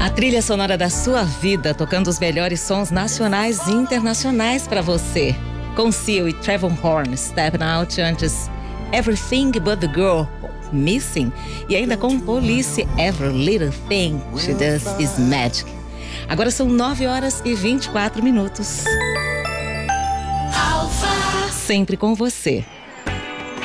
A trilha sonora da sua vida, tocando os melhores sons nacionais e internacionais para você. Com Seal e Trevor Horn, Stepping Out, antes Everything But The Girl, Missing, e ainda com Police, Every Little Thing She Does Is Magic. Agora são 9h24. Sempre com você.